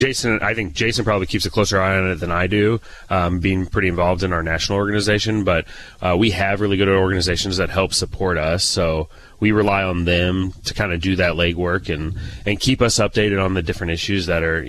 I think Jason probably keeps a closer eye on it than I do, being pretty involved in our national organization. But we have really good organizations that help support us, so we rely on them to kind of do that legwork and keep us updated on the different issues that are,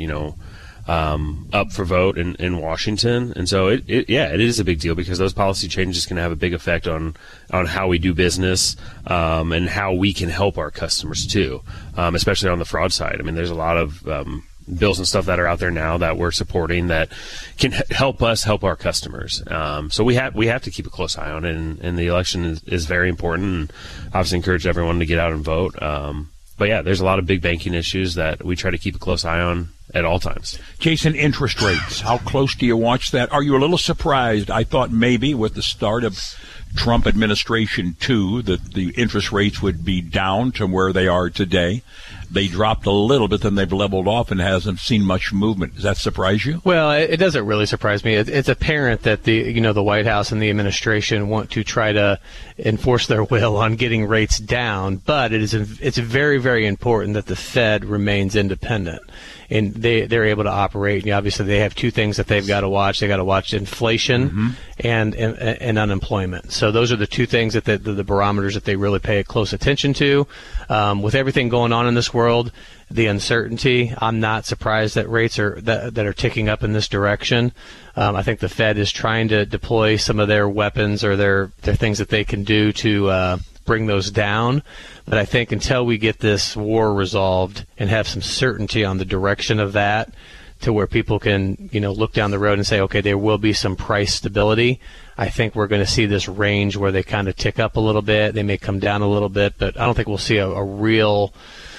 up for vote in Washington. And so it is a big deal, because those policy changes can have a big effect on how we do business, and how we can help our customers too, especially on the fraud side. I mean, there's a lot of bills and stuff that are out there now that we're supporting that can help us help our customers. So we have to keep a close eye on it, and the election is very important, and obviously encourage everyone to get out and vote. But yeah, there's a lot of big banking issues that we try to keep a close eye on at all times. Jason, interest rates, how close do you watch that? Are you a little surprised? I thought maybe with the start of Trump administration 2 that the interest rates would be down to where they are today. They dropped a little bit, then they've leveled off and hasn't seen much movement. Does that surprise you? Well, it doesn't really surprise me. It's apparent that the White House and the administration want to try to enforce their will on getting rates down, but it's very, very important that the Fed remains independent. And they're able to operate. And obviously, they have two things that they've got to watch. They got to watch inflation and unemployment. So those are the two things that the barometers that they really pay close attention to. With everything going on in this world, the uncertainty, I'm not surprised that rates that are ticking up in this direction. I think the Fed is trying to deploy some of their weapons or their things that they can do to bring those down. But I think until we get this war resolved and have some certainty on the direction of that, to where people can, look down the road and say, okay, there will be some price stability, I think we're going to see this range where they kind of tick up a little bit. They may come down a little bit, but I don't think we'll see a real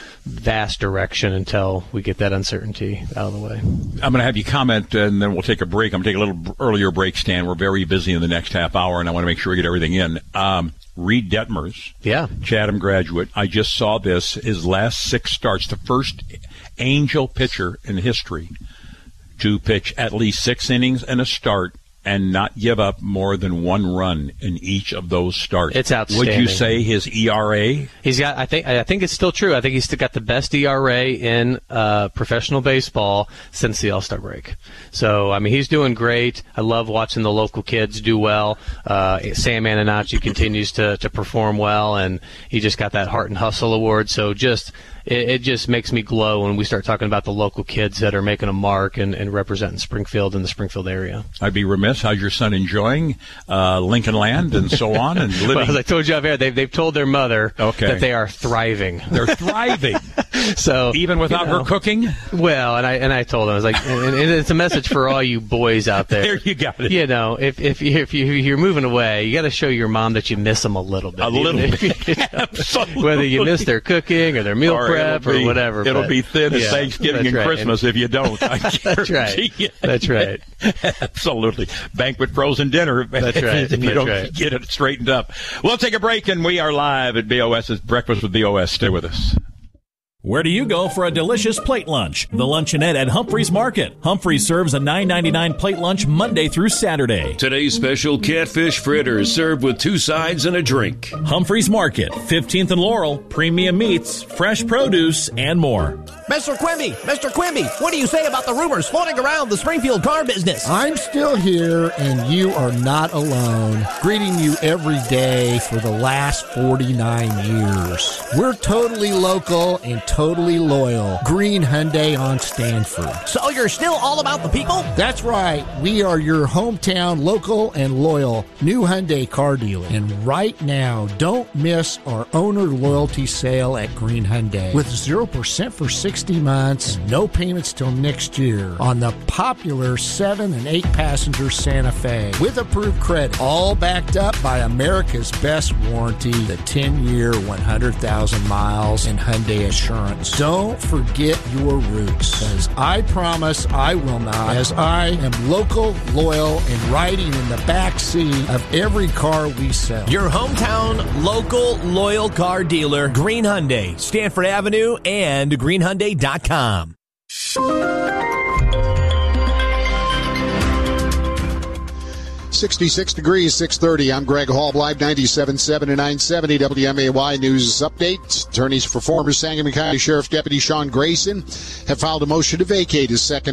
vast direction until we get that uncertainty out of the way. I'm going to have you comment, and then we'll take a break. I'm going to take a little earlier break, Stan. We're very busy in the next half hour, and I want to make sure we get everything in. Reed Detmers, Chatham graduate. I just saw this. His last 6 starts, the first Angel pitcher in history to pitch at least 6 innings and a start and not give up more than 1 run in each of those starts. It's outstanding. Would you say his ERA? He's got. I think it's still true. I think he's still got the best ERA in professional baseball since the All-Star break. So I mean, he's doing great. I love watching the local kids do well. Sam Ananacci continues to perform well, and he just got that Heart and Hustle award. So it just makes me glow when we start talking about the local kids that are making a mark and representing Springfield and the Springfield area. I'd be remiss. How's your son enjoying Lincoln Land and so on? And living? Well, as I told you off air, they've told their mother that they are thriving. They're thriving. So even without her cooking? Well, and I told them, I was like, and it's a message for all you boys out there. There you got it. If you're moving away, you got to show your mom that you miss them a little bit. A little bit. Absolutely. Whether you miss their cooking or their meal prep or whatever. It'll be thin as Thanksgiving and Christmas if you don't. That's right. That's right. Absolutely. Banquet frozen dinner. That's right. If you don't get it straightened up. We'll take a break, and we are live at BOS's Breakfast with BOS. Stay with us. Where do you go for a delicious plate lunch? The Luncheonette at Humphreys Market. Humphreys serves a $9.99 plate lunch Monday through Saturday. Today's special catfish fritters served with 2 sides and a drink. Humphreys Market, 15th and Laurel, premium meats, fresh produce, and more. Mr. Quimby, what do you say about the rumors floating around the Springfield car business? I'm still here, and you are not alone. Greeting you every day for the last 49 years. We're totally local and totally loyal. Green Hyundai on Stanford. So you're still all about the people? That's right. We are your hometown local and loyal new Hyundai car dealer. And right now, don't miss our owner loyalty sale at Green Hyundai. With 0% for 60 months and no payments till next year on the popular 7 and 8 passenger Santa Fe. With approved credit, all backed up by America's best warranty, the 10-year, 100,000 miles and Hyundai Assurance. Don't forget your roots, as I promise I will not, as I am local, loyal, and riding in the back seat of every car we sell. Your hometown, local, loyal car dealer, Green Hyundai, Stanford Avenue, and greenhyundai.com. 66 degrees, 6:30. I'm Greg Hall, live 97.7 and 970 WMAY News Update. Attorneys for former Sangamon County Sheriff Deputy Sean Grayson have filed a motion to vacate his second